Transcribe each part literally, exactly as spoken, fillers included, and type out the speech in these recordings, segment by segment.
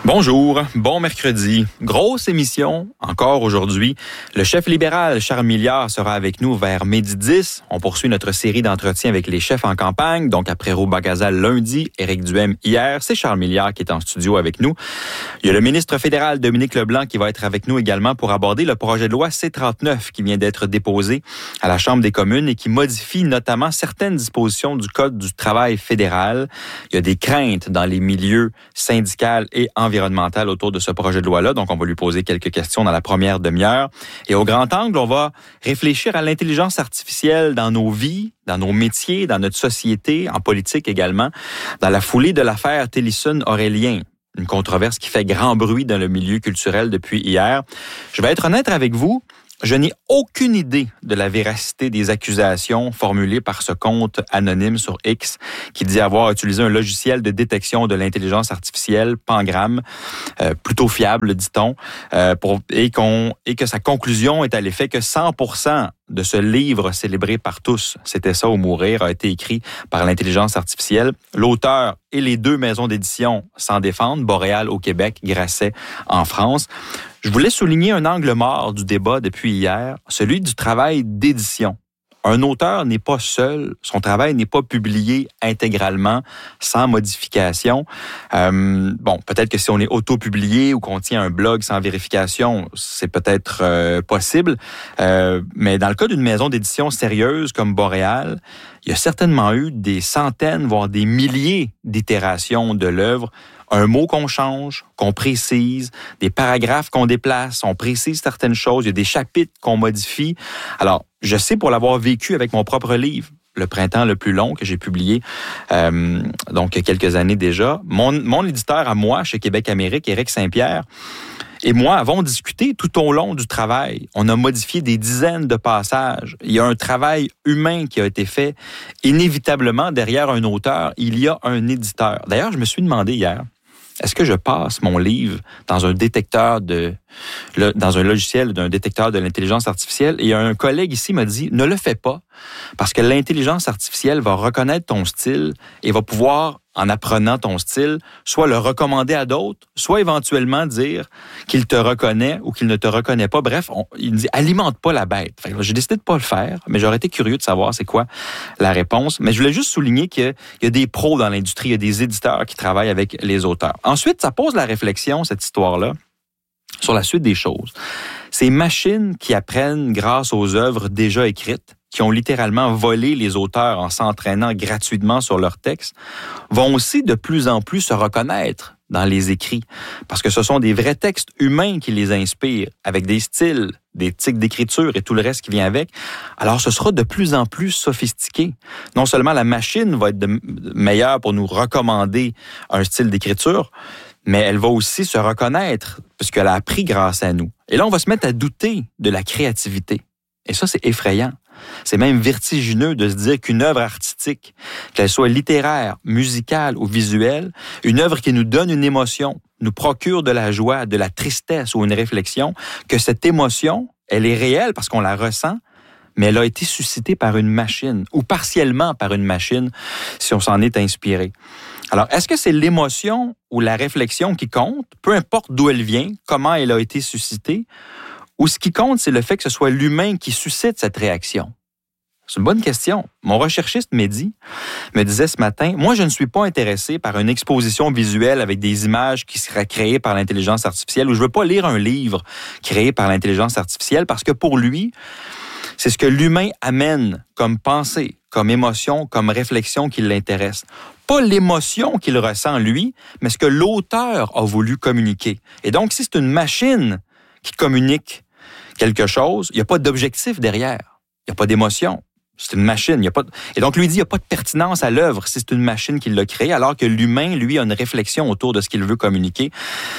Bonjour, bon mercredi. Grosse émission, encore aujourd'hui. Le chef libéral Charles Milliard sera avec nous vers midi dix. On poursuit notre série d'entretiens avec les chefs en campagne. Donc, après Rouba Gazal lundi, Éric Duhaime hier, c'est Charles Milliard qui est en studio avec nous. Il y a le ministre fédéral Dominique Leblanc qui va être avec nous également pour aborder le projet de loi C trente-neuf qui vient d'être déposé à la Chambre des communes et qui modifie notamment certaines dispositions du Code du travail fédéral. Il y a des craintes dans les milieux syndicaux et environnementaux autour de ce projet de loi-là. Donc, on va lui poser quelques questions dans la première demi-heure. Et au grand angle, on va réfléchir à l'intelligence artificielle dans nos vies, dans nos métiers, dans notre société, en politique également, dans la foulée de l'affaire Thélisson-Aurélien. Une controverse qui fait grand bruit dans le milieu culturel depuis hier. Je vais être honnête avec vous. Je n'ai aucune idée de la véracité des accusations formulées par ce compte anonyme sur X qui dit avoir utilisé un logiciel de détection de l'intelligence artificielle, Pangram, euh, plutôt fiable, dit-on, euh, pour, et, qu'on, et que sa conclusion est à l'effet que cent pour cent de ce livre célébré par tous, c'était ça ou mourir, a été écrit par l'intelligence artificielle. L'auteur et les deux maisons d'édition s'en défendent, Boréal au Québec, Grasset en France. Je voulais souligner un angle mort du débat depuis hier, celui du travail d'édition. Un auteur n'est pas seul, son travail n'est pas publié intégralement, sans modification. Euh, bon, peut-être que si on est auto-publié ou qu'on tient un blog sans vérification, c'est peut-être euh, possible. Euh, mais dans le cas d'une maison d'édition sérieuse comme Boréal, il y a certainement eu des centaines, voire des milliers d'itérations de l'œuvre. Un mot qu'on change, qu'on précise, des paragraphes qu'on déplace, on précise certaines choses, il y a des chapitres qu'on modifie. Alors, je sais pour l'avoir vécu avec mon propre livre, Le printemps le plus long, que j'ai publié euh, donc il y a quelques années déjà. Mon, mon éditeur à moi, chez Québec Amérique, Éric Saint-Pierre, et moi avons discuté tout au long du travail. On a modifié des dizaines de passages. Il y a un travail humain qui a été fait. Inévitablement, derrière un auteur, il y a un éditeur. D'ailleurs, je me suis demandé hier, est-ce que je passe mon livre dans un détecteur de, le, dans un logiciel d'un détecteur de l'intelligence artificielle? Et un collègue ici m'a dit, ne le fais pas, parce que l'intelligence artificielle va reconnaître ton style et va pouvoir, en apprenant ton style, soit le recommander à d'autres, soit éventuellement dire qu'il te reconnaît ou qu'il ne te reconnaît pas. Bref, on, il me dit, alimente pas la bête. Fait que j'ai décidé de pas le faire, mais j'aurais été curieux de savoir c'est quoi la réponse. Mais je voulais juste souligner qu'il y a des pros dans l'industrie, il y a des éditeurs qui travaillent avec les auteurs. Ensuite, ça pose la réflexion, cette histoire-là, sur la suite des choses. Ces machines qui apprennent grâce aux œuvres déjà écrites, qui ont littéralement volé les auteurs en s'entraînant gratuitement sur leurs textes, vont aussi de plus en plus se reconnaître dans les écrits, parce que ce sont des vrais textes humains qui les inspirent, avec des styles, des tics d'écriture et tout le reste qui vient avec. Alors, ce sera de plus en plus sophistiqué. Non seulement la machine va être de meilleure pour nous recommander un style d'écriture, mais elle va aussi se reconnaître, puisqu'elle a appris grâce à nous. Et là, on va se mettre à douter de la créativité. Et ça, c'est effrayant. C'est même vertigineux de se dire qu'une œuvre artistique, qu'elle soit littéraire, musicale ou visuelle, une œuvre qui nous donne une émotion, nous procure de la joie, de la tristesse ou une réflexion, que cette émotion, elle est réelle parce qu'on la ressent, mais elle a été suscitée par une machine ou partiellement par une machine si on s'en est inspiré. Alors, est-ce que c'est l'émotion ou la réflexion qui compte, peu importe d'où elle vient, comment elle a été suscitée, ou ce qui compte, c'est le fait que ce soit l'humain qui suscite cette réaction? C'est une bonne question. Mon recherchiste Mehdi me disait ce matin, moi, je ne suis pas intéressé par une exposition visuelle avec des images qui seraient créées par l'intelligence artificielle, ou je veux pas lire un livre créé par l'intelligence artificielle, parce que pour lui, c'est ce que l'humain amène comme pensée, comme émotion, comme réflexion qui l'intéresse. Pas l'émotion qu'il ressent, lui, mais ce que l'auteur a voulu communiquer. Et donc, si c'est une machine qui communique quelque chose, il n'y a pas d'objectif derrière. Il n'y a pas d'émotion. C'est une machine. Il y a pas de... Et donc, lui dit, il n'y a pas de pertinence à l'œuvre si c'est une machine qui l'a créée, alors que l'humain, lui, a une réflexion autour de ce qu'il veut communiquer.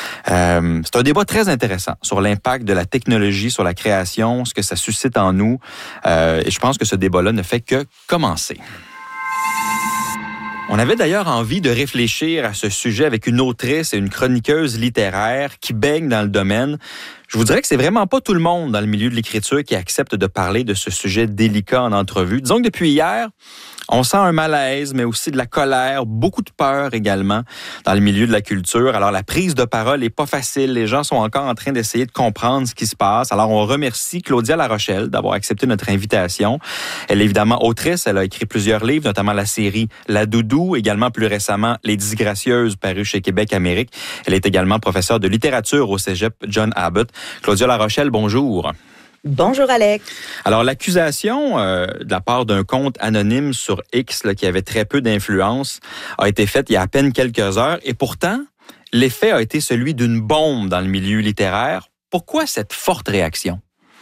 Euh, c'est un débat très intéressant sur l'impact de la technologie sur la création, ce que ça suscite en nous. Euh, et je pense que ce débat-là ne fait que commencer. On avait d'ailleurs envie de réfléchir à ce sujet avec une autrice et une chroniqueuse littéraire qui baigne dans le domaine. Je vous dirais que c'est vraiment pas tout le monde dans le milieu de l'écriture qui accepte de parler de ce sujet délicat en entrevue. Disons que depuis hier, on sent un malaise, mais aussi de la colère, beaucoup de peur également dans le milieu de la culture. Alors, la prise de parole est pas facile. Les gens sont encore en train d'essayer de comprendre ce qui se passe. Alors, on remercie Claudia Larochelle d'avoir accepté notre invitation. Elle est évidemment autrice. Elle a écrit plusieurs livres, notamment la série La Doudou, également plus récemment Les Disgracieuses, paru chez Québec Amérique. Elle est également professeure de littérature au Cégep John Abbott. Claudia Larochelle, bonjour. Bonjour, Alex. Alors, l'accusation euh, de la part d'un compte anonyme sur X là, qui avait très peu d'influence a été faite il y a à peine quelques heures et pourtant, l'effet a été celui d'une bombe dans le milieu littéraire. Pourquoi cette forte réaction?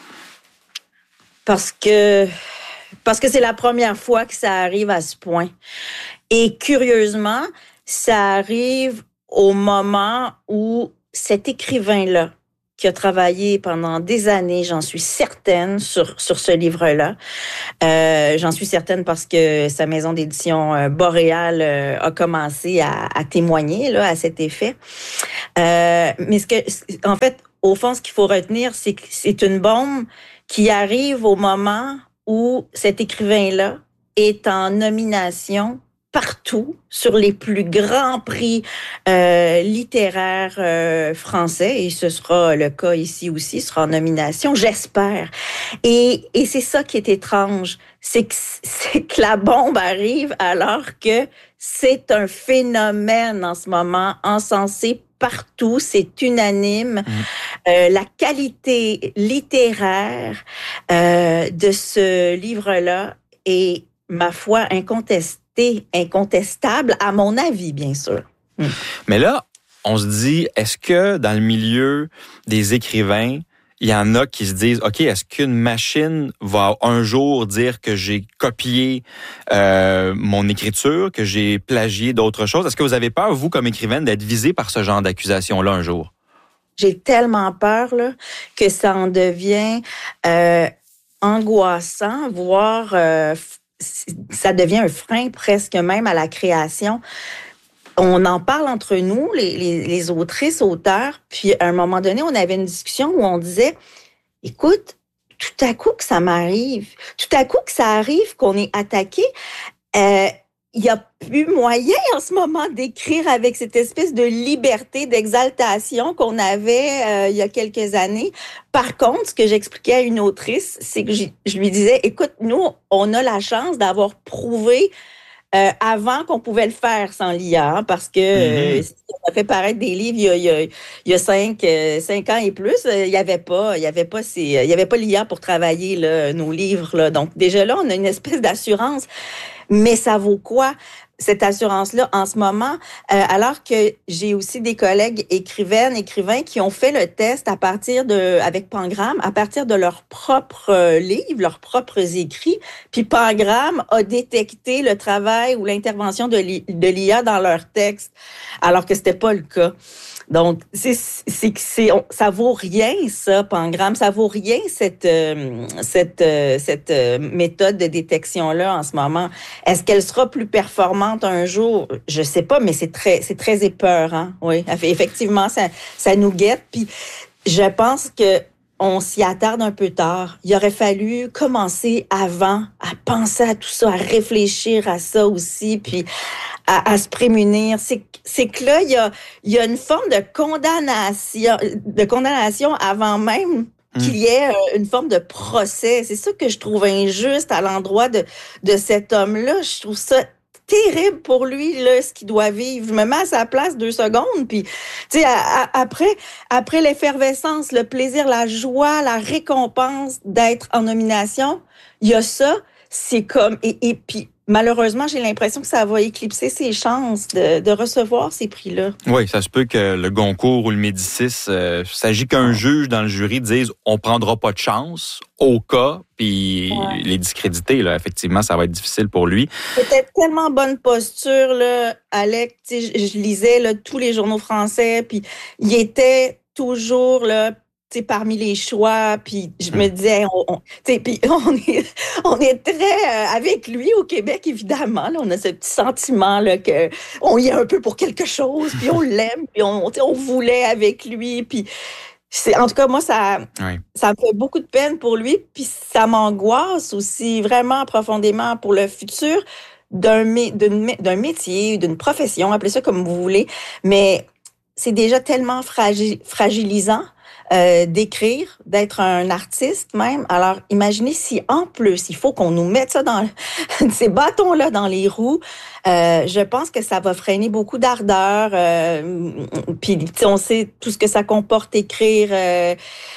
Parce que, parce que c'est la première fois que ça arrive à ce point. Et curieusement, ça arrive au moment où cet écrivain-là, qui a travaillé pendant des années, j'en suis certaine, sur sur ce livre-là. Euh, j'en suis certaine parce que sa maison d'édition euh, Boréal euh, a commencé à, à témoigner là à cet effet. Euh, mais ce que, en fait, au fond, ce qu'il faut retenir, c'est que c'est une bombe qui arrive au moment où cet écrivain-là est en nomination partout sur les plus grands prix euh, littéraires euh, français, et ce sera le cas ici aussi, sera en nomination, j'espère. Et, et c'est ça qui est étrange, c'est que, c'est que la bombe arrive alors que c'est un phénomène en ce moment, encensé partout, c'est unanime. Mmh. Euh, la qualité littéraire euh, de ce livre-là est, ma foi, incontestable. incontestable, à mon avis, bien sûr. Hum. Mais là, on se dit, est-ce que dans le milieu des écrivains, il y en a qui se disent, OK, est-ce qu'une machine va un jour dire que j'ai copié euh, mon écriture, que j'ai plagié d'autres choses? Est-ce que vous avez peur, vous, comme écrivaine, d'être visée par ce genre d'accusation-là un jour? J'ai tellement peur là, que ça en devient euh, angoissant, voire... Euh, ça devient un frein presque même à la création. On en parle entre nous, les, les, les autrices, auteurs, puis à un moment donné, on avait une discussion où on disait, écoute, tout à coup que ça m'arrive, tout à coup que ça arrive qu'on est attaqué, euh, il n'y a plus moyen en ce moment d'écrire avec cette espèce de liberté, d'exaltation qu'on avait euh, il y a quelques années. Par contre, ce que j'expliquais à une autrice, c'est que je lui disais, écoute, nous, on a la chance d'avoir prouvé euh, avant qu'on pouvait le faire sans l'I A, parce que mm-hmm. euh, on a fait paraître des livres il y a, il y a, il y a cinq, euh, cinq ans et plus, euh, il n'y avait pas, il y avait pas ces, il y avait pas l'I A pour travailler là, nos livres. Là. Donc déjà là, on a une espèce d'assurance. Mais ça vaut quoi, cette assurance-là, en ce moment, euh, alors que j'ai aussi des collègues écrivaines, écrivains qui ont fait le test à partir de, avec Pangram, à partir de leurs propres euh, livres, leurs propres écrits, puis Pangram a détecté le travail ou l'intervention de l'I A dans leurs textes, alors que c'était pas le cas. Donc, c'est, c'est, c'est, on, ça vaut rien, ça, Pangram. Ça vaut rien, cette, euh, cette, euh, cette euh, méthode de détection-là en ce moment. Est-ce qu'elle sera plus performante un jour? Je sais pas, mais c'est très, c'est très épeurant. Oui, effectivement, ça, ça nous guette. Puis, je pense que on s'y attarde un peu tard. Il aurait fallu commencer avant à penser à tout ça, à réfléchir à ça aussi, puis à, à se prémunir. C'est, c'est que là, il y a, il y a une forme de condamnation, de condamnation avant même qu'il y ait une forme de procès. C'est ça que je trouve injuste à l'endroit de, de cet homme-là. Je trouve ça terrible pour lui, là, ce qu'il doit vivre. Je me mets à sa place deux secondes, puis, tu sais, après, après l'effervescence, le plaisir, la joie, la récompense d'être en nomination, il y a ça, c'est comme, et, et puis, malheureusement, j'ai l'impression que ça va éclipser ses chances de, de recevoir ces prix-là. Oui, ça se peut que le Goncourt ou le Médicis, euh, s'agit qu'un juge dans le jury dise on prendra pas de chance au cas, puis ouais. les discréditer, là, effectivement, ça va être difficile pour lui. C'était tellement bonne posture, là, Alex. Je, je lisais là, tous les journaux français, puis il était toujours là. Parmi les choix, puis je me disais, on, on, puis on, est, on est très euh, avec lui au Québec, évidemment. Là, on a ce petit sentiment là, qu'on y est un peu pour quelque chose, puis on l'aime, puis on, on voulait avec lui. Puis C'est, en tout cas, moi, ça, Oui. ça me fait beaucoup de peine pour lui, puis ça m'angoisse aussi vraiment profondément pour le futur d'un, mé- d'une, d'un métier, d'une profession, appelez ça comme vous voulez, mais c'est déjà tellement fragi- fragilisant euh, d'écrire, d'être un artiste même. Alors, imaginez si en plus, il faut qu'on nous mette ça dans ces bâtons-là dans les roues. Euh, je pense que ça va freiner beaucoup d'ardeur. Euh, puis, on sait tout ce que ça comporte, écrire. Euh,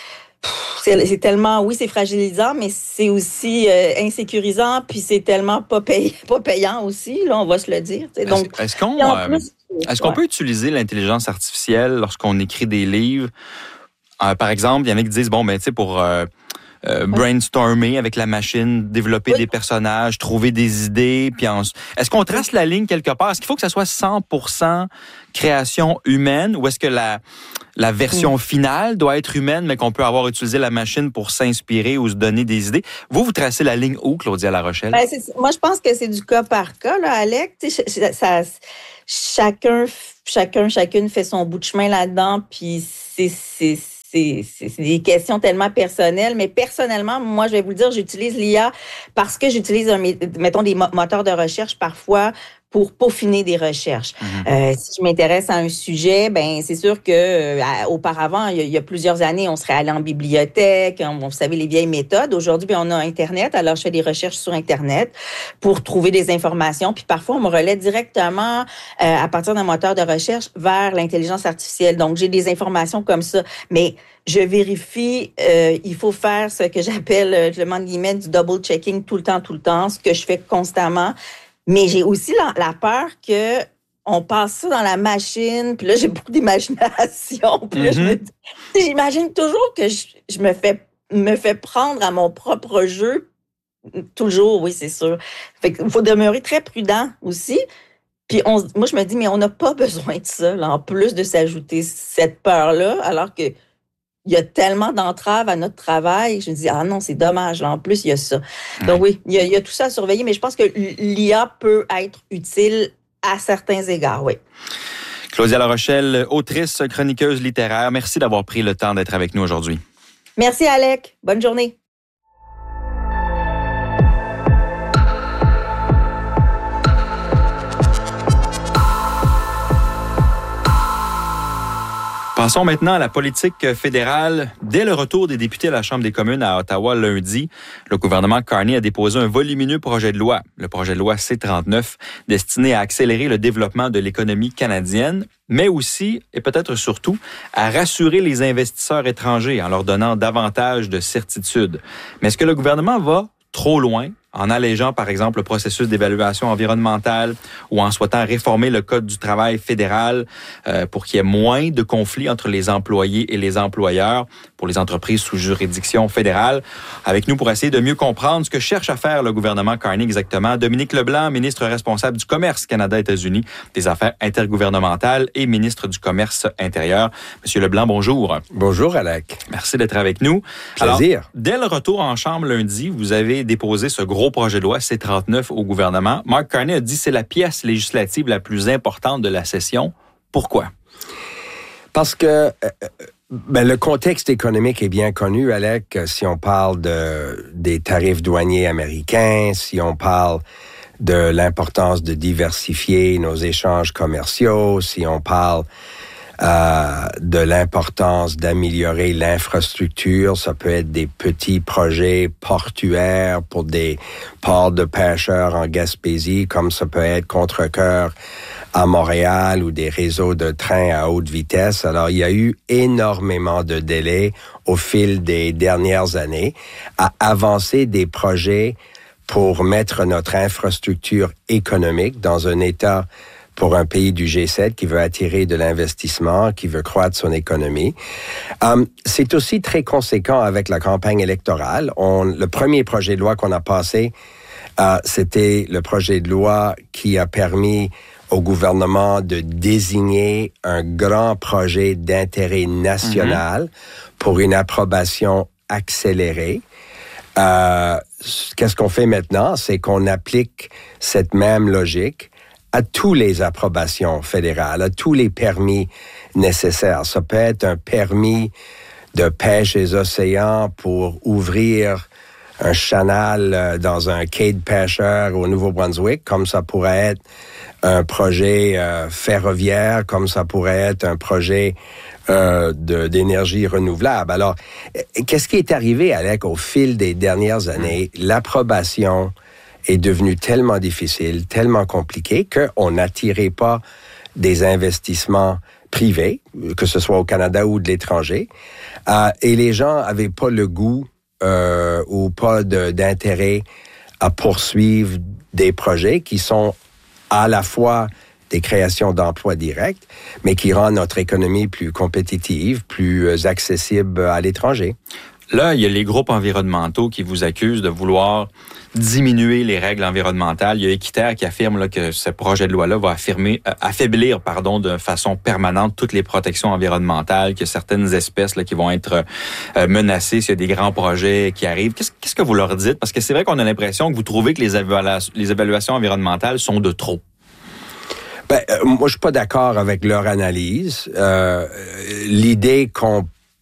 c'est, c'est tellement, oui, c'est fragilisant, mais c'est aussi euh, insécurisant, puis c'est tellement pas, pay, pas payant aussi, là, on va se le dire. T'sais. Donc, est-ce, est-ce qu'on, en euh, plus, est-ce qu'on ouais. peut utiliser l'intelligence artificielle lorsqu'on écrit des livres? Euh, par exemple, il y en a qui disent, bon, ben, tu sais, pour euh, euh, brainstormer avec la machine, développer Oui. des personnages, trouver des idées, puis en... est-ce qu'on trace la ligne quelque part? Est-ce qu'il faut que ça soit cent pour cent création humaine ou est-ce que la, la version mm. finale doit être humaine, mais qu'on peut avoir utilisé la machine pour s'inspirer ou se donner des idées? Vous, vous tracez la ligne où, Claudia La Rochelle? Ben, c'est, moi, je pense que c'est du cas par cas, là, Alec. Ça, ça, chacun, chacun, chacune fait son bout de chemin là-dedans, puis c'est... c'est C'est, c'est, c'est des questions tellement personnelles, mais personnellement, moi, je vais vous le dire, j'utilise l'I A parce que j'utilise, un, mettons, des moteurs de recherche parfois pour peaufiner des recherches. Mm-hmm. Euh, si je m'intéresse à un sujet, ben c'est sûr que euh, auparavant, il y, a, il y a plusieurs années, on serait allé en bibliothèque, on, vous savez, les vieilles méthodes. Aujourd'hui, ben, on a Internet, alors je fais des recherches sur Internet pour trouver des informations, puis parfois, on me relaie directement euh, à partir d'un moteur de recherche vers l'intelligence artificielle. Donc, j'ai des informations comme ça, mais je vérifie, euh, il faut faire ce que j'appelle, je demande guillemets, du double-checking tout le temps, tout le temps, ce que je fais constamment. Mais j'ai aussi la, la peur que on passe ça dans la machine, puis là, j'ai beaucoup d'imagination. Puis là, mm-hmm. je me dis, j'imagine toujours que je, je me fais me fais prendre à mon propre jeu. Toujours, oui, c'est sûr. Fait qu'il faut demeurer très prudent aussi. Puis on, moi, je me dis, mais on n'a pas besoin de ça, là, en plus de s'ajouter cette peur-là, alors que il y a tellement d'entraves à notre travail. Je me dis, ah non, c'est dommage. Là, en plus, il y a ça. Donc oui, il y, a, il y a tout ça à surveiller, mais je pense que l'I A peut être utile à certains égards, oui. Claudia La Rochelle, autrice, chroniqueuse littéraire, merci d'avoir pris le temps d'être avec nous aujourd'hui. Merci, Alec. Bonne journée. Passons maintenant à la politique fédérale. Dès le retour des députés à la Chambre des communes à Ottawa lundi, le gouvernement Carney a déposé un volumineux projet de loi, le projet de loi C trente-neuf, destiné à accélérer le développement de l'économie canadienne, mais aussi, et peut-être surtout, à rassurer les investisseurs étrangers en leur donnant davantage de certitude. Mais est-ce que le gouvernement va trop loin en allégeant, par exemple, le processus d'évaluation environnementale ou en souhaitant réformer le Code du travail fédéral euh, pour qu'il y ait moins de conflits entre les employés et les employeurs pour les entreprises sous juridiction fédérale? Avec nous pour essayer de mieux comprendre ce que cherche à faire le gouvernement Carney exactement, Dominique Leblanc, ministre responsable du Commerce Canada-États-Unis, des Affaires intergouvernementales et ministre du Commerce intérieur. Monsieur Leblanc, bonjour. Bonjour, Alec. Merci d'être avec nous. Plaisir. Alors, dès le retour en Chambre lundi, vous avez déposé ce gros projet de loi C trente-neuf au gouvernement. Mark Carney a dit que c'est la pièce législative la plus importante de la session. Pourquoi? Parce que euh, ben, le contexte économique est bien connu, Alec. Si on parle de, des tarifs douaniers américains, si on parle de l'importance de diversifier nos échanges commerciaux, si on parle Euh, de l'importance d'améliorer l'infrastructure. Ça peut être des petits projets portuaires pour des ports de pêcheurs en Gaspésie, comme ça peut être Contrecœur à Montréal ou des réseaux de trains à haute vitesse. Alors, il y a eu énormément de délais au fil des dernières années à avancer des projets pour mettre notre infrastructure économique dans un état pour un pays du G sept qui veut attirer de l'investissement, qui veut croître son économie. Um, c'est aussi très conséquent avec la campagne électorale. On, le premier projet de loi qu'on a passé, uh, c'était le projet de loi qui a permis au gouvernement de désigner un grand projet d'intérêt national mm-hmm. pour une approbation accélérée. Uh, qu'est-ce qu'on fait maintenant? C'est qu'on applique cette même logique à tous les approbations fédérales, à tous les permis nécessaires. Ça peut être un permis de pêche des océans pour ouvrir un canal dans un quai de pêcheurs au Nouveau-Brunswick, comme ça pourrait être un projet euh, ferroviaire, comme ça pourrait être un projet euh, de, d'énergie renouvelable. Alors, qu'est-ce qui est arrivé, Alec, au fil des dernières années? L'approbation est devenue tellement difficile, tellement compliquée, qu'on n'attirait pas des investissements privés, que ce soit au Canada ou de l'étranger, euh, et les gens n'avaient pas le goût Euh, ou pas de, d'intérêt à poursuivre des projets qui sont à la fois des créations d'emplois directs, mais qui rendent notre économie plus compétitive, plus accessible à l'étranger. Là, il y a les groupes environnementaux qui vous accusent de vouloir diminuer les règles environnementales. Il y a Équiterre qui affirme là, que ce projet de loi-là va affirmer, euh, affaiblir pardon, de façon permanente toutes les protections environnementales, qu'il y a certaines espèces là, qui vont être euh, menacées s'il y a des grands projets qui arrivent. Qu'est-ce, qu'est-ce que vous leur dites? Parce que c'est vrai qu'on a l'impression que vous trouvez que les, évalu- les évaluations environnementales sont de trop. Ben, euh, moi, je suis pas d'accord avec leur analyse. Euh, l'idée qu'on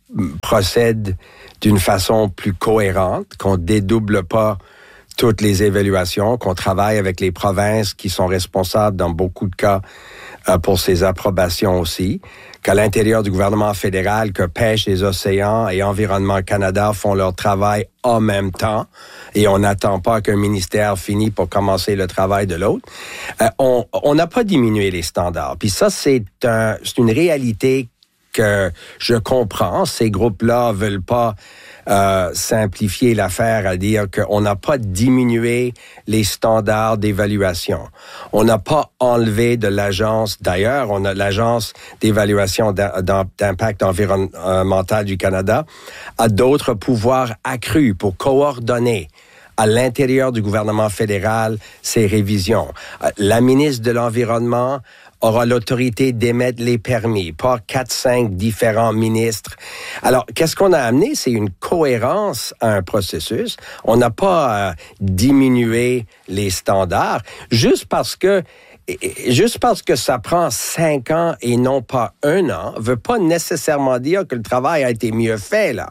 procède d'une façon plus cohérente, qu'on dédouble pas toutes les évaluations, qu'on travaille avec les provinces qui sont responsables dans beaucoup de cas euh, pour ces approbations aussi, qu'à l'intérieur du gouvernement fédéral, que Pêche les océans et Environnement Canada font leur travail en même temps et on n'attend pas qu'un ministère finisse pour commencer le travail de l'autre. Euh, on n'a pas diminué les standards. Puis ça, c'est, un, c'est une réalité que je comprends. Ces groupes-là veulent pas euh, simplifier l'affaire à dire qu'on n'a pas diminué les standards d'évaluation. On n'a pas enlevé de l'agence. D'ailleurs, on a l'agence d'évaluation d'impact environnemental du Canada a d'autres pouvoirs accrus pour coordonner à l'intérieur du gouvernement fédéral ces révisions. La ministre de l'Environnement aura l'autorité d'émettre les permis, pas quatre, cinq différents ministres. Alors, qu'est-ce qu'on a amené? C'est une cohérence à un processus. On n'a pas euh, diminué les standards juste parce que Juste parce que ça prend cinq ans et non pas un an, veut pas nécessairement dire que le travail a été mieux fait, là.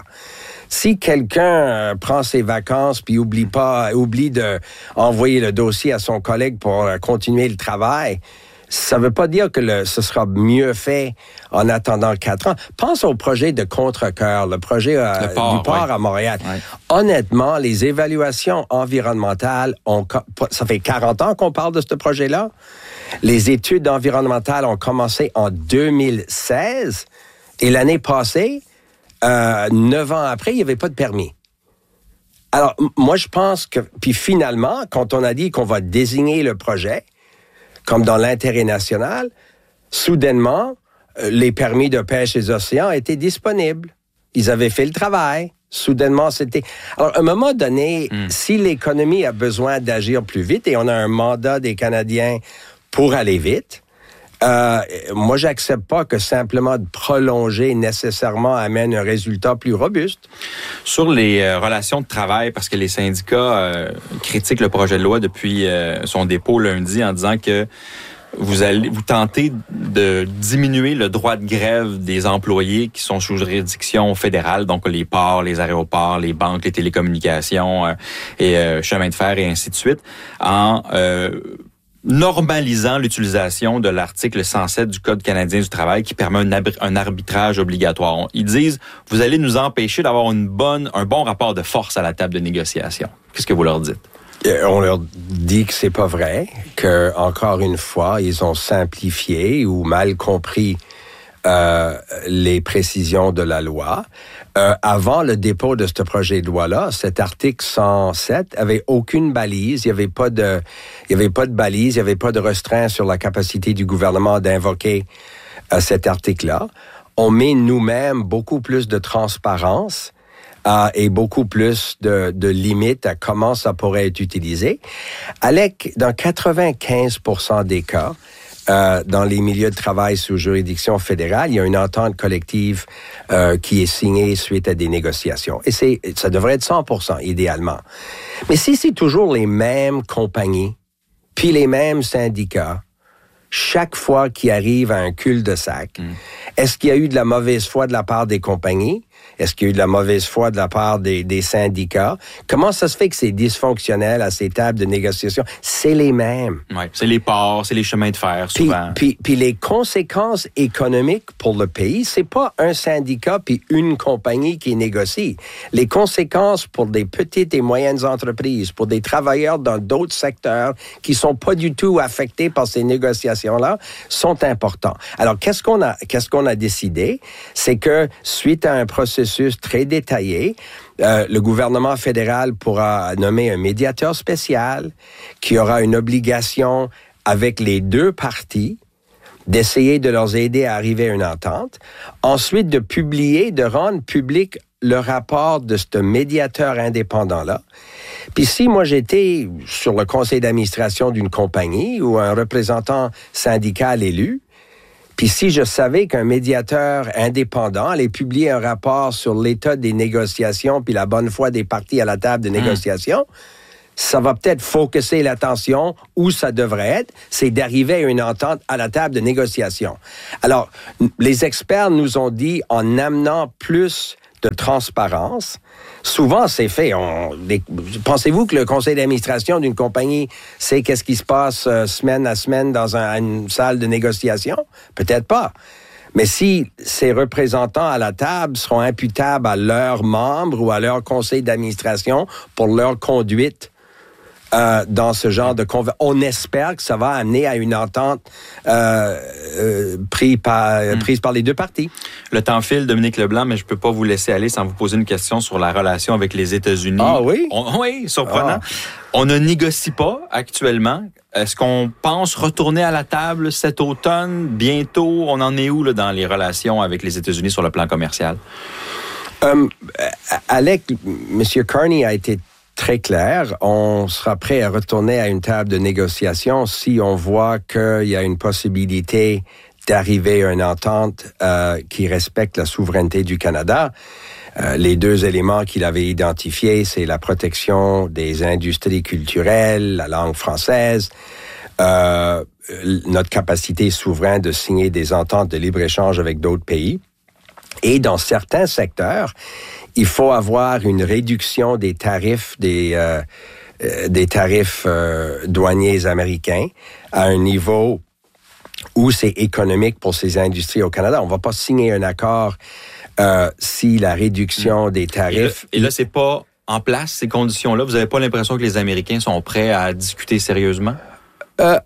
Si quelqu'un euh, prend ses vacances puis oublie pas, oublie de envoyer le dossier à son collègue pour euh, continuer le travail, ça veut pas dire que le, ce sera mieux fait en attendant quatre ans. Pense au projet de Contrecœur, le projet euh, le port, du port ouais. à Montréal. Ouais. Honnêtement, les évaluations environnementales, ont, ça fait quarante ans qu'on parle de ce projet-là. Les études environnementales ont commencé en deux mille seize et l'année passée, euh, neuf ans après, il n'y avait pas de permis. Alors, moi, je pense que... Puis finalement, quand on a dit qu'on va désigner le projet comme dans l'intérêt national, soudainement, les permis de pêche des océans étaient disponibles. Ils avaient fait le travail. Soudainement, c'était... Alors, à un moment donné, mm. si l'économie a besoin d'agir plus vite, et on a un mandat des Canadiens pour aller vite, euh, moi, j'accepte pas que simplement de prolonger nécessairement amène un résultat plus robuste. Sur les euh, relations de travail, parce que les syndicats euh, critiquent le projet de loi depuis euh, son dépôt lundi en disant que vous allez vous tentez de diminuer le droit de grève des employés qui sont sous juridiction fédérale, donc les ports, les aéroports, les banques, les télécommunications euh, et euh, chemins de fer et ainsi de suite, en euh, normalisant l'utilisation de l'article cent sept du Code canadien du travail qui permet un, abri- un arbitrage obligatoire. Ils disent, vous allez nous empêcher d'avoir une bonne, un bon rapport de force à la table de négociation. Qu'est-ce que vous leur dites? On leur dit que c'est pas vrai, que encore une fois, ils ont simplifié ou mal compris euh, les précisions de la loi. Euh, avant le dépôt de ce projet de loi-là, cet article cent sept avait aucune balise. Il y avait pas de, il y avait pas de balise, il y avait pas de restreint sur la capacité du gouvernement d'invoquer euh, cet article-là. On met nous-mêmes beaucoup plus de transparence euh, et beaucoup plus de, de limites à comment ça pourrait être utilisé. Alec, dans quatre-vingt-quinze pour cent des cas, Euh, dans les milieux de travail sous juridiction fédérale, il y a une entente collective euh, qui est signée suite à des négociations. Et c'est, ça devrait être cent pour cent idéalement. Mais si c'est toujours les mêmes compagnies, puis les mêmes syndicats, chaque fois qu'il arrive à un cul-de-sac, mm. est-ce qu'il y a eu de la mauvaise foi de la part des compagnies Est-ce qu'il y a eu de la mauvaise foi de la part des, des syndicats? Comment ça se fait que c'est dysfonctionnel à ces tables de négociation? C'est les mêmes. Oui, c'est les ports, c'est les chemins de fer, souvent. Puis, puis, puis les conséquences économiques pour le pays, c'est pas un syndicat puis une compagnie qui négocie. Les conséquences pour des petites et moyennes entreprises, pour des travailleurs dans d'autres secteurs qui sont pas du tout affectés par ces négociations-là, sont importants. Alors, qu'est-ce qu'on a, qu'est-ce qu'on a décidé? C'est que, suite à un processus très détaillé, euh, le gouvernement fédéral pourra nommer un médiateur spécial qui aura une obligation avec les deux parties d'essayer de leur aider à arriver à une entente. Ensuite, de publier, de rendre public le rapport de ce médiateur indépendant-là. Puis si moi j'étais sur le conseil d'administration d'une compagnie ou un représentant syndical élu, puis si je savais qu'un médiateur indépendant allait publier un rapport sur l'état des négociations puis la bonne foi des parties à la table de négociation, mmh. ça va peut-être focuser l'attention où ça devrait être, c'est d'arriver à une entente à la table de négociation. Alors, les experts nous ont dit, en amenant plus de transparence, souvent c'est fait. On, les, pensez-vous que le conseil d'administration d'une compagnie sait qu'est-ce qui se passe euh, semaine à semaine dans un, une salle de négociation? Peut-être pas. Mais si ces représentants à la table seront imputables à leurs membres ou à leur conseil d'administration pour leur conduite Euh, dans ce genre de conversation. On espère que ça va amener à une entente euh, euh, prise, par, mm. prise par les deux parties. Le temps file, Dominique Leblanc, mais je ne peux pas vous laisser aller sans vous poser une question sur la relation avec les États-Unis. Ah oui? On, oui, surprenant. Ah. On ne négocie pas actuellement. Est-ce qu'on pense retourner à la table cet automne, bientôt? On en est où là, dans les relations avec les États-Unis sur le plan commercial? Um, Alec, M. Carney a été très clair. On sera prêt à retourner à une table de négociation si on voit qu'il y a une possibilité d'arriver à une entente euh, qui respecte la souveraineté du Canada. Euh, les deux éléments qu'il avait identifiés, c'est la protection des industries culturelles, la langue française, euh, notre capacité souveraine de signer des ententes de libre-échange avec d'autres pays. Et dans certains secteurs, il faut avoir une réduction des tarifs des euh, euh, des tarifs euh, douaniers américains à un niveau où c'est économique pour ces industries au Canada. On va pas signer un accord euh, si la réduction des tarifs... Et là, et là c'est pas en place, ces conditions-là? Vous n'avez pas l'impression que les Américains sont prêts à discuter sérieusement? Euh,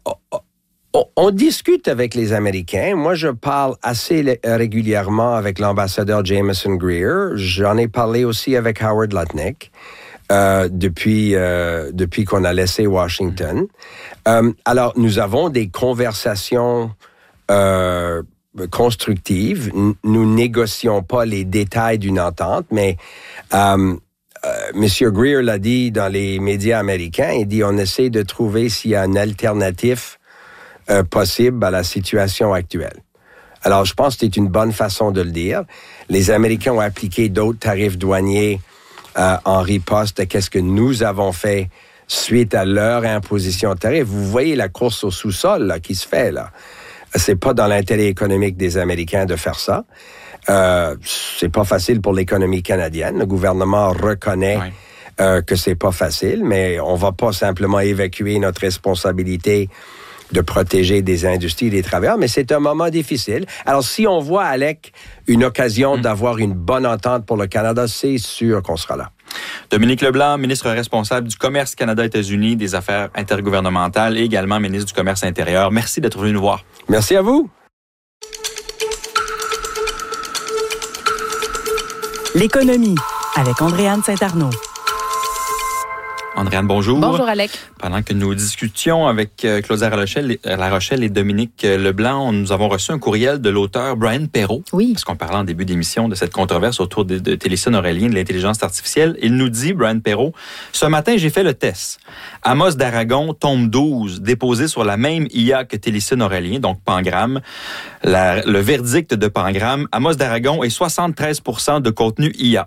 On, on discute avec les Américains. Moi, je parle assez régulièrement avec l'ambassadeur Jameson Greer. J'en ai parlé aussi avec Howard Lutnick euh, depuis euh, depuis qu'on a laissé Washington. Euh, alors, nous avons des conversations euh, constructives. Nous négocions pas les détails d'une entente, mais euh, Euh, M. Greer l'a dit dans les médias américains. Il dit on essaie de trouver s'il y a une alternative Euh, possible à la situation actuelle. Alors, je pense que c'est une bonne façon de le dire. Les Américains ont appliqué d'autres tarifs douaniers euh, en riposte à qu'est-ce que nous avons fait suite à leur imposition de tarifs. Vous voyez la course au sous-sol là, qui se fait, là. C'est pas dans l'intérêt économique des Américains de faire ça. Euh, c'est pas facile pour l'économie canadienne. Le gouvernement reconnaît oui. euh, que c'est pas facile, mais on va pas simplement évacuer notre responsabilité de protéger des industries et des travailleurs, mais c'est un moment difficile. Alors, si on voit, Alec, une occasion mmh. d'avoir une bonne entente pour le Canada, c'est sûr qu'on sera là. Dominique Leblanc, ministre responsable du Commerce Canada-États-Unis, des Affaires intergouvernementales et également ministre du Commerce intérieur. Merci d'être venu nous voir. Merci à vous. L'économie, avec Andréane Saint-Arnaud. Andréane, bonjour. Bonjour, Alec. Pendant que nous discutions avec Claudia La Rochelle, La Rochelle et Dominique Leblanc, nous avons reçu un courriel de l'auteur Brian Perrault. Oui. Parce qu'on parlait en début d'émission de cette controverse autour de, de Téléson Aurélien, de l'intelligence artificielle. Il nous dit, Brian Perrault, « Ce matin, j'ai fait le test. Amos d'Aragon, tome douze, déposé sur la même I A que Téléson Aurélien, donc Pangram. La, le verdict de Pangram, Amos d'Aragon est soixante-treize pour cent de contenu I A.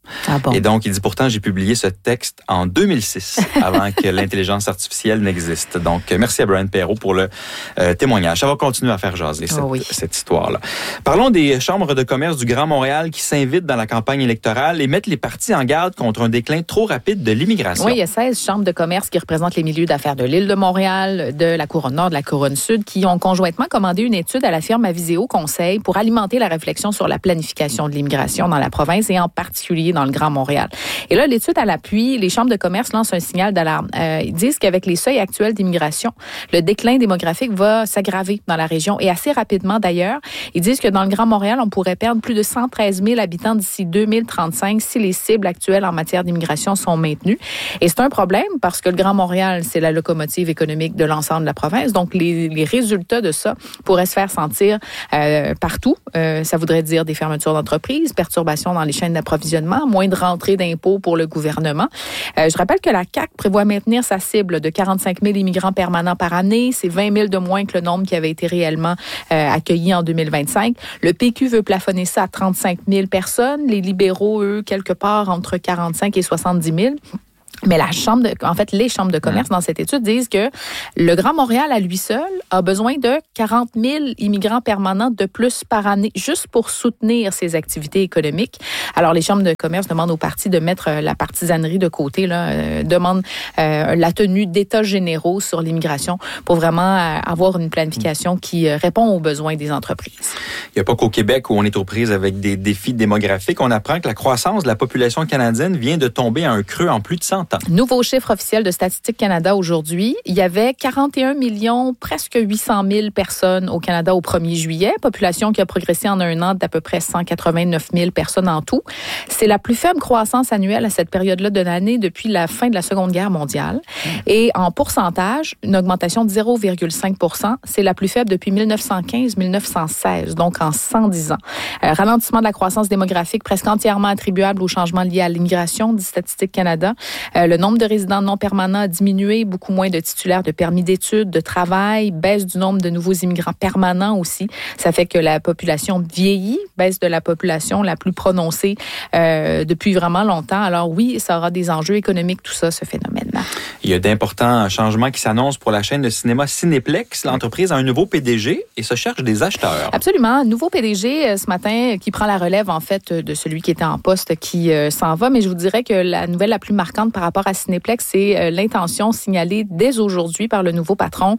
Ah bon? Et donc, il dit pourtant, j'ai publié ce texte en deux mille six, avant que l'intelligence artificielle n'existe. Donc, merci à Brian Perrault pour le euh, témoignage. Ça va continuer à faire jaser cette, oh oui. cette histoire-là. Parlons des chambres de commerce du Grand Montréal qui s'invitent dans la campagne électorale et mettent les partis en garde contre un déclin trop rapide de l'immigration. Oui, il y a seize chambres de commerce qui représentent les milieux d'affaires de l'île de Montréal, de la Couronne Nord, de la Couronne Sud, qui ont conjointement commandé une étude à la firme Aviseo Conseil pour alimenter la réflexion sur la planification de l'immigration dans la province et en particulier dans le Grand Montréal. Et là, l'étude à l'appui, les chambres de commerce lancent un signal d'alarme. Euh, ils disent qu'avec les seuils actuels d'immigration, le déclin démographique va s'aggraver dans la région et assez rapidement d'ailleurs. Ils disent que dans le Grand Montréal, on pourrait perdre plus de cent treize mille habitants d'ici deux mille trente-cinq si les cibles actuelles en matière d'immigration sont maintenues. Et c'est un problème parce que le Grand Montréal, c'est la locomotive économique de l'ensemble de la province. Donc, les, les résultats de ça pourraient se faire sentir euh, partout. Euh, ça voudrait dire des fermetures d'entreprises, perturbations dans les chaînes d'approvisionnement, moins de rentrées d'impôts pour le gouvernement. Euh, je rappelle que la C A Q prévoit maintenir sa cible de quarante-cinq mille immigrants permanents par année. C'est vingt mille de moins que le nombre qui avait été réellement euh, accueilli en deux mille vingt-cinq. Le P Q veut plafonner ça à trente-cinq mille personnes. Les libéraux, eux, quelque part entre quarante-cinq et soixante-dix mille. Mais la chambre de, en fait, les chambres de commerce dans cette étude disent que le Grand Montréal, à lui seul, a besoin de quarante mille immigrants permanents de plus par année, juste pour soutenir ses activités économiques. Alors, les chambres de commerce demandent aux partis de mettre la partisanerie de côté, là, euh, demandent euh, la tenue d'états généraux sur l'immigration pour vraiment euh, avoir une planification qui euh, répond aux besoins des entreprises. Il n'y a pas qu'au Québec où on est aux prises avec des défis démographiques. On apprend que la croissance de la population canadienne vient de tomber à un creux en plus de cent ans. Nouveau chiffre officiel de Statistique Canada aujourd'hui. Il y avait quarante et un millions, presque huit cent mille personnes au Canada au premier juillet. Population qui a progressé en un an d'à peu près cent quatre-vingt-neuf mille personnes en tout. C'est la plus faible croissance annuelle à cette période-là de l'année depuis la fin de la Seconde Guerre mondiale. Et en pourcentage, une augmentation de zéro virgule cinq pour cent. C'est la plus faible depuis dix-neuf cent quinze à dix-neuf cent seize, donc en cent dix ans. Euh, ralentissement de la croissance démographique presque entièrement attribuable aux changements liés à l'immigration, dit Statistique Canada. Euh, le nombre de résidents non permanents a diminué, beaucoup moins de titulaires de permis d'études, de travail, baisse du nombre de nouveaux immigrants permanents aussi. Ça fait que la population vieillit, baisse de la population la plus prononcée euh, depuis vraiment longtemps. Alors oui, ça aura des enjeux économiques, tout ça, ce phénomène-là. Il y a d'importants changements qui s'annoncent pour la chaîne de cinéma Cinéplex. L'entreprise a un nouveau P D G et se cherche des acheteurs. Absolument. Nouveau P D G ce matin qui prend la relève, en fait, de celui qui était en poste qui euh, s'en va. Mais je vous dirais que la nouvelle la plus marquante par rapport à Cinéplex, c'est euh, l'intention signalée dès aujourd'hui par le nouveau patron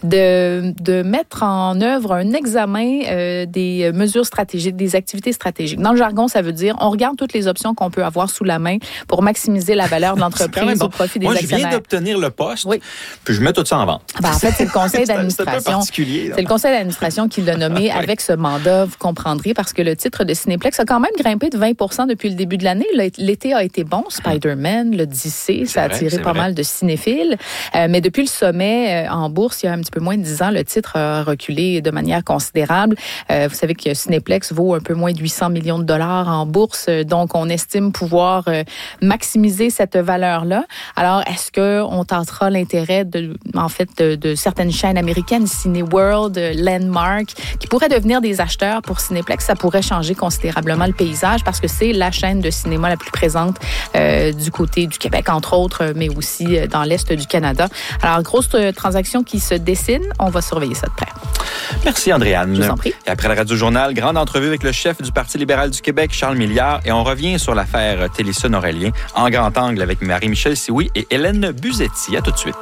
de, de mettre en œuvre un examen euh, des mesures stratégiques, des activités stratégiques. Dans le jargon, ça veut dire on regarde toutes les options qu'on peut avoir sous la main pour maximiser la valeur de l'entreprise bon. au profit des Moi, actionnaires. Moi, je viens d'obtenir le poste, oui. puis je mets tout ça en vente. Ben, en fait, c'est le conseil d'administration. c'est un peu particulier. C'est le conseil d'administration qui l'a nommé avec ce mandat, vous comprendrez, parce que le titre de Cinéplex a quand même grimpé de vingt pour cent depuis le début de l'année. L'été a été bon. Spider-Man, le D C, ça a vrai, attiré pas vrai. mal de cinéphiles. Euh, mais depuis le sommet euh, en bourse, il y a un petit peu moins de dix ans, le titre a reculé de manière considérable. Euh, vous savez que Cinéplex vaut un peu moins de huit cents millions de dollars en bourse. Donc, on estime pouvoir euh, maximiser cette valeur-là. Alors, est-ce qu'on tentera l'intérêt de, en fait, de, de certaines chaînes américaines, Cineworld, Landmark, qui pourraient devenir des acheteurs pour Cinéplex? Ça pourrait changer considérablement le paysage parce que c'est la chaîne de cinéma la plus présente euh, du côté du Québec, entre autres, mais aussi dans l'Est du Canada. Alors, grosse transaction qui se dessine. On va surveiller ça de près. Merci, Andréanne. Je vous en prie. Et après le Radio-Journal, grande entrevue avec le chef du Parti libéral du Québec, Charles Milliard, et on revient sur l'affaire Télésson-Aurélien en grand angle avec Marie-Michel Sioui et Hélène Buzetti. À tout de suite.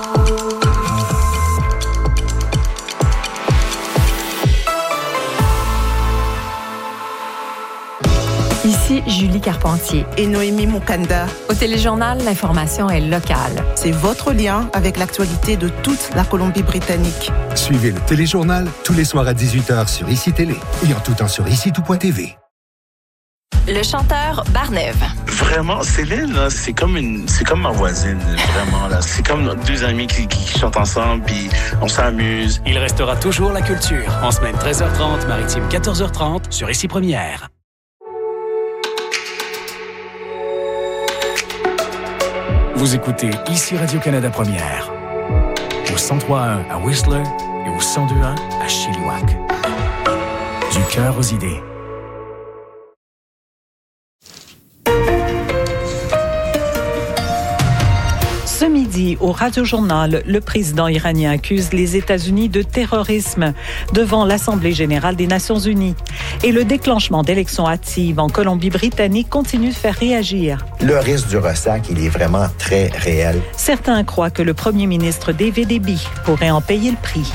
Ici Julie Carpentier. Et Noémie Moukanda. Au Téléjournal, l'information est locale. C'est votre lien avec l'actualité de toute la Colombie-Britannique. Suivez le Téléjournal tous les soirs à dix-huit heures sur Ici Télé et en tout temps sur ici tout point t v. Le chanteur Barnève. Vraiment, Céline, là, c'est comme une, c'est comme ma voisine, vraiment là. C'est comme deux amis qui, qui chantent ensemble, puis on s'amuse. Il restera toujours la culture. En semaine treize heures trente, maritime quatorze heures trente sur Ici Première. Vous écoutez Ici Radio-Canada Première. Au cent trois point un à Whistler et au cent deux point un à Chilliwack. Du cœur aux idées. midi, au Radio-Journal, le président iranien accuse les États-Unis de terrorisme devant l'Assemblée générale des Nations unies. Et le déclenchement d'élections hâtives en Colombie-Britannique continue de faire réagir. Le risque du ressac, il est vraiment très réel. Certains croient que le premier ministre David Eby pourrait en payer le prix.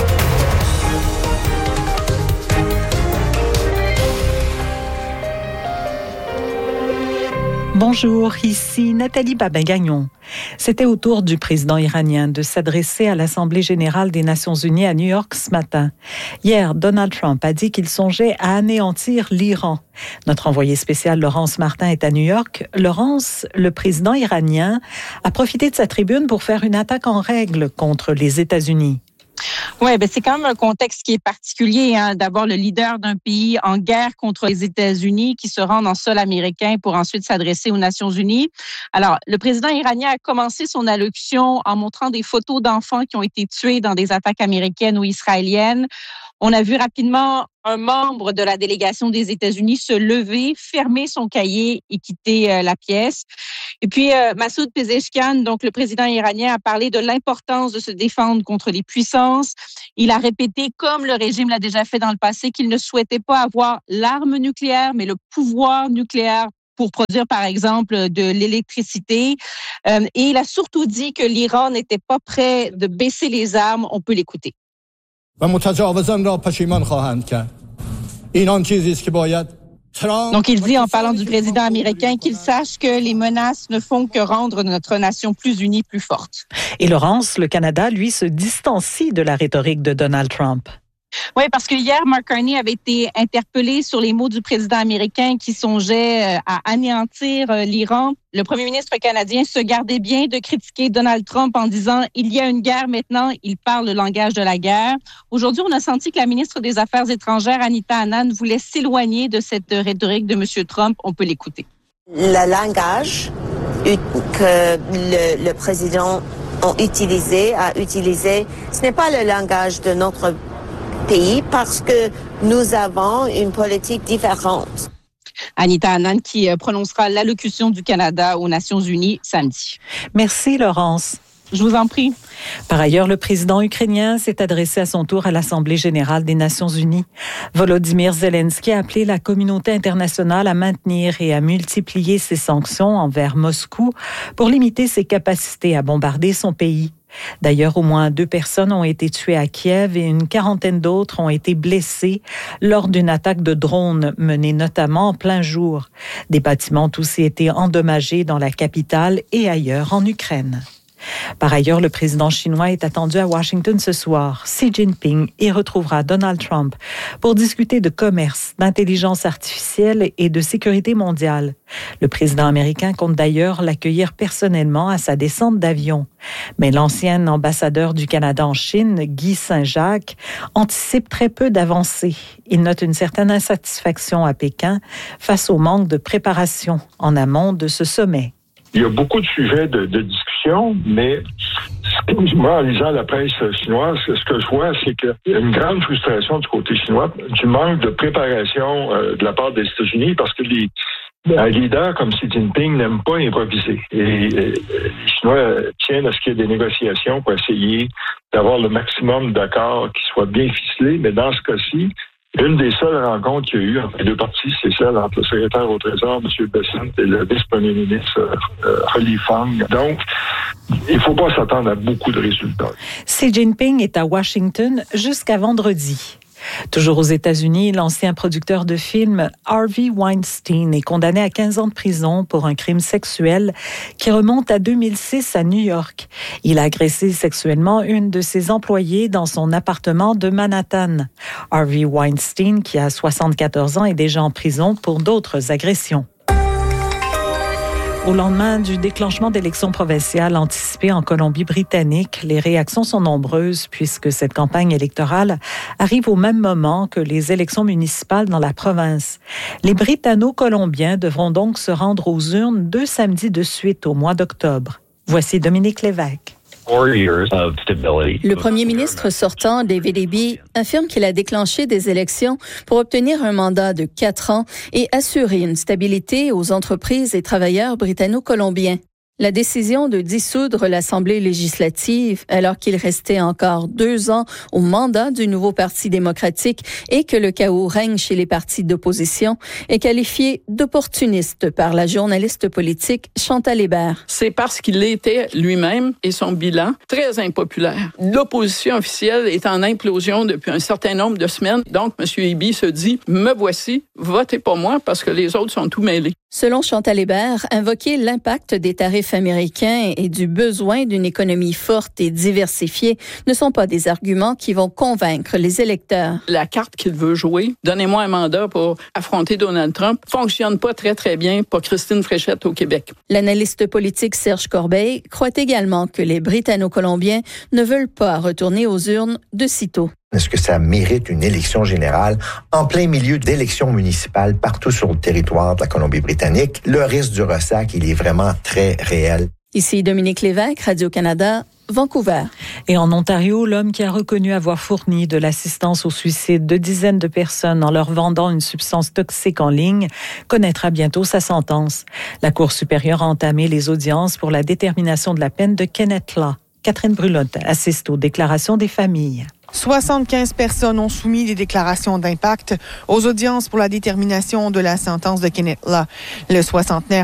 Bonjour, ici Nathalie Babin-Gagnon. C'était au tour du président iranien de s'adresser à l'Assemblée générale des Nations unies à New York ce matin. Hier, Donald Trump a dit qu'il songeait à anéantir l'Iran. Notre envoyé spécial Laurence Martin est à New York. Laurence, le président iranien a profité de sa tribune pour faire une attaque en règle contre les États-Unis. Oui, ben c'est quand même un contexte qui est particulier. Hein. D'abord, le leader d'un pays en guerre contre les États-Unis qui se rend en sol américain pour ensuite s'adresser aux Nations unies. Alors, le président iranien a commencé son allocution en montrant des photos d'enfants qui ont été tués dans des attaques américaines ou israéliennes. On a vu rapidement un membre de la délégation des États-Unis se lever, fermer son cahier et quitter euh, la pièce. Et puis, euh, Massoud Pezeshkian, donc le président iranien, a parlé de l'importance de se défendre contre les puissances. Il a répété, comme le régime l'a déjà fait dans le passé, qu'il ne souhaitait pas avoir l'arme nucléaire, mais le pouvoir nucléaire pour produire, par exemple, de l'électricité. Euh, et il a surtout dit que l'Iran n'était pas prêt de baisser les armes. On peut l'écouter. Donc il dit, en parlant du président américain, qu'il sache que les menaces ne font que rendre notre nation plus unie, plus forte. Et Laurence, le Canada, lui, se distancie de la rhétorique de Donald Trump. Oui, parce que hier, Mark Carney avait été interpellé sur les mots du président américain qui songeait à anéantir l'Iran. Le premier ministre canadien se gardait bien de critiquer Donald Trump en disant « Il y a une guerre maintenant, il parle le langage de la guerre ». Aujourd'hui, on a senti que la ministre des Affaires étrangères, Anita Anand, voulait s'éloigner de cette rhétorique de M. Trump. On peut l'écouter. Le langage que le, le président a utilisé, a utilisé, ce n'est pas le langage de notre pays parce que nous avons une politique différente. Anita Anand qui prononcera l'allocution du Canada aux Nations unies samedi. Merci Laurence. Je vous en prie. Par ailleurs, le président ukrainien s'est adressé à son tour à l'Assemblée générale des Nations unies. Volodymyr Zelensky a appelé la communauté internationale à maintenir et à multiplier ses sanctions envers Moscou pour limiter ses capacités à bombarder son pays. D'ailleurs, au moins deux personnes ont été tuées à Kiev et une quarantaine d'autres ont été blessées lors d'une attaque de drone menée notamment en plein jour. Des bâtiments ont aussi été endommagés dans la capitale et ailleurs en Ukraine. Par ailleurs, le président chinois est attendu à Washington ce soir. Xi Jinping y retrouvera Donald Trump pour discuter de commerce, d'intelligence artificielle et de sécurité mondiale. Le président américain compte d'ailleurs l'accueillir personnellement à sa descente d'avion. Mais l'ancien ambassadeur du Canada en Chine, Guy Saint-Jacques, anticipe très peu d'avancées. Il note une certaine insatisfaction à Pékin face au manque de préparation en amont de ce sommet. Il y a beaucoup de sujets de, de discussion, mais moi, en lisant la presse chinoise, ce que je vois, c'est qu'il y a une grande frustration du côté chinois, du manque de préparation euh, de la part des États-Unis, parce que les, un leader comme Xi Jinping n'aime pas improviser. Et, et les Chinois tiennent à ce qu'il y ait des négociations pour essayer d'avoir le maximum d'accords qui soient bien ficelés, mais dans ce cas-ci, une des seules rencontres qu'il y a eu entre les deux parties, c'est celle entre le secrétaire au Trésor, M. Bessent, et le vice-premier ministre, euh, He Lifang. Donc, il ne faut pas s'attendre à beaucoup de résultats. Xi Jinping est à Washington jusqu'à vendredi. Toujours aux États-Unis, l'ancien producteur de films Harvey Weinstein est condamné à quinze ans de prison pour un crime sexuel qui remonte à deux mille six à New York. Il a agressé sexuellement une de ses employées dans son appartement de Manhattan. Harvey Weinstein, qui a soixante-quatorze ans, est déjà en prison pour d'autres agressions. Au lendemain du déclenchement d'élections provinciales anticipées en Colombie-Britannique, les réactions sont nombreuses puisque cette campagne électorale arrive au même moment que les élections municipales dans la province. Les Britanno-Colombiens devront donc se rendre aux urnes deux samedis de suite au mois d'octobre. Voici Dominique Lévesque. Le premier ministre sortant, David Eby, affirme qu'il a déclenché des élections pour obtenir un mandat de quatre ans et assurer une stabilité aux entreprises et travailleurs britanno-colombiens. La décision de dissoudre l'Assemblée législative, alors qu'il restait encore deux ans au mandat du nouveau Parti démocratique et que le chaos règne chez les partis d'opposition, est qualifiée d'opportuniste par la journaliste politique Chantal Hébert. C'est parce qu'il était lui-même et son bilan très impopulaire. L'opposition officielle est en implosion depuis un certain nombre de semaines. Donc, M. Eby se dit, me voici, votez pas moi parce que les autres sont tout mêlés. Selon Chantal Hébert, invoquer l'impact des tarifs américains et du besoin d'une économie forte et diversifiée ne sont pas des arguments qui vont convaincre les électeurs. La carte qu'il veut jouer, donnez-moi un mandat pour affronter Donald Trump, fonctionne pas très très bien pour Christine Fréchette au Québec. L'analyste politique Serge Corbeil croit également que les Britanno-Colombiens ne veulent pas retourner aux urnes de sitôt. Est-ce que ça mérite une élection générale en plein milieu d'élections municipales partout sur le territoire de la Colombie-Britannique? Le risque du ressac, il est vraiment très réel. Ici Dominique Lévesque, Radio-Canada, Vancouver. Et en Ontario, l'homme qui a reconnu avoir fourni de l'assistance au suicide de dizaines de personnes en leur vendant une substance toxique en ligne connaîtra bientôt sa sentence. La Cour supérieure a entamé les audiences pour la détermination de la peine de Kenneth Law. Catherine Brulotte assiste aux déclarations des familles. soixante-quinze personnes ont soumis des déclarations d'impact aux audiences pour la détermination de la sentence de Kenneth Law. Le soixantenaire